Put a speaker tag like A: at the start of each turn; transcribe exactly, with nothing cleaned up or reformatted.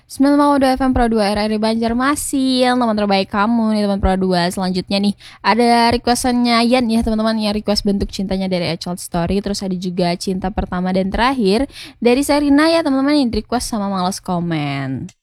A: sembilan puluh dua F M Pro dua R R I Banjarmasin, teman terbaik kamu nih teman Pro dua. Selanjutnya nih ada requestannya Yan ya teman-teman, yang request bentuk cintanya dari A Child Story. Terus ada juga cinta pertama dan terakhir dari Serina ya teman-teman, yang request sama males komen.